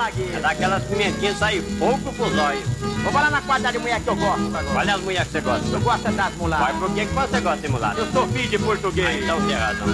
malagueta. É daquelas pimentinhas sair fogo pros olhos. Vou falar na quadrilha de mulher que eu gosto agora. Olha as mulheres que você gosta. Eu gosto das mulatas. Mas por que você gosta de mulata? Eu sou filho de português. Então tem razão.